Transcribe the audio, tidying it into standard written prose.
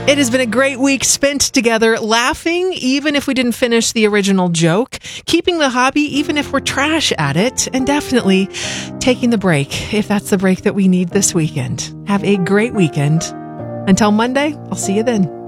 It has been a great week spent together, laughing even if we didn't finish the original joke, keeping the hobby even if we're trash at it, and definitely taking the break if that's the break that we need this weekend. Have a great weekend. Until Monday, I'll see you then.